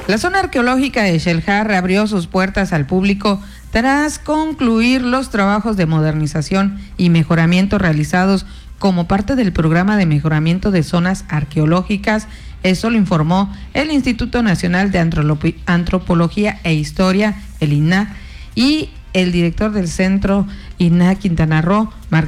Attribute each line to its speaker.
Speaker 1: La zona arqueológica de Xel-Há reabrió sus puertas al público tras concluir los trabajos de modernización y mejoramiento realizados como parte del programa de mejoramiento de zonas arqueológicas. Eso lo informó el Instituto Nacional de Antropología e Historia, el INAH, y el director del Centro INAH Quintana Roo,